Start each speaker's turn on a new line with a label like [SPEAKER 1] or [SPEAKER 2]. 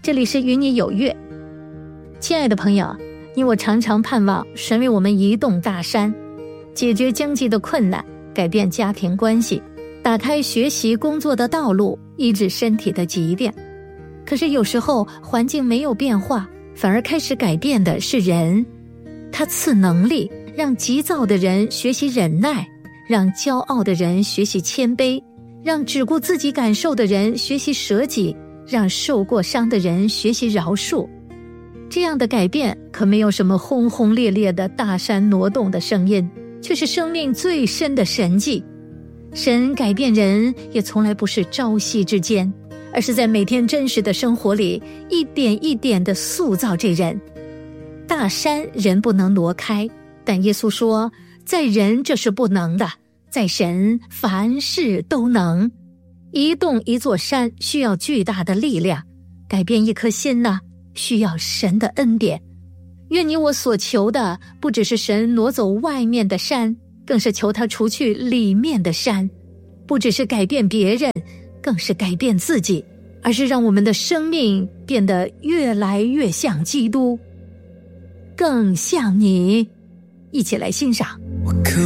[SPEAKER 1] 这里是与你有约。亲爱的朋友，你我常常盼望神为我们移动大山，解决经济的困难，改变家庭关系，打开学习工作的道路，医治身体的疾病。可是有时候环境没有变化，反而开始改变的是人。他赐能力，让急躁的人学习忍耐，让骄傲的人学习谦卑，让只顾自己感受的人学习舍己，让受过伤的人学习饶恕。这样的改变可没有什么轰轰烈烈的大山挪动的声音，却是生命最深的神迹。神改变人也从来不是朝夕之间，而是在每天真实的生活里一点一点地塑造这人。大山人不能挪开，但耶稣说，在人这是不能的，在神凡事都能。移动一座山需要巨大的力量，改变一颗心呢，需要神的恩典。愿你我所求的不只是神挪走外面的山，更是求他除去里面的山，不只是改变别人，更是改变自己，而是让我们的生命变得越来越像基督，更像你。一起来欣赏。